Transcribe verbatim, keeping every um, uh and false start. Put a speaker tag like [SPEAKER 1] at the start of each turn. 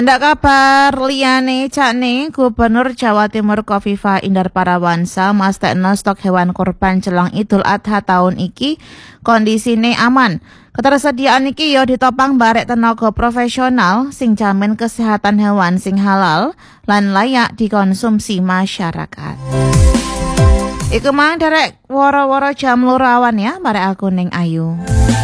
[SPEAKER 1] Ndak kabar liyane cakne Gubernur Jawa Timur Kofifa Indar Parawansa mastekno stok hewan kurban jelang Idul Adha tahun iki kondisine aman. Ketersediaan iki yo ditopang barek tenaga profesional sing jamin kesehatan hewan sing halal lan layak dikonsumsi masyarakat. Iku mang derek woro-woro jam loro awan ya, barek aku ning Ayu.